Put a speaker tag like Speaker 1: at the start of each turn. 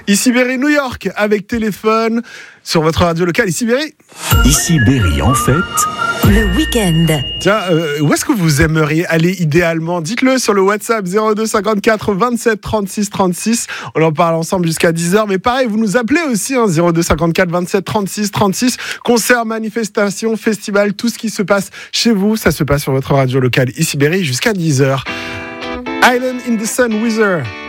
Speaker 1: Ici Berry, New York, avec téléphone, sur votre radio locale. Ici Berry.
Speaker 2: Ici Berry, en fait.
Speaker 3: Le week-end.
Speaker 1: Tiens, où est-ce que vous aimeriez aller idéalement ? Dites-le sur le WhatsApp 02 54 27 36 36. On en parle ensemble jusqu'à 10h. Mais pareil, vous nous appelez aussi, 02 54 27 36 36. Concerts, manifestations, festivals, tout ce qui se passe chez vous, ça se passe sur votre radio locale. Ici Berry, jusqu'à 10h. Island in the Sun, Weather.